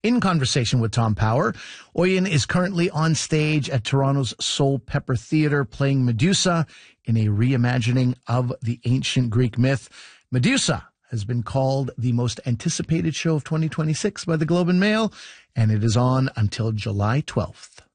In conversation with Tom Power, Oyen is currently on stage at Toronto's Soul Pepper Theatre playing Medusa in a reimagining of the ancient Greek myth. Medusa has been called the most anticipated show of 2026 by the Globe and Mail, and it is on until July 12th.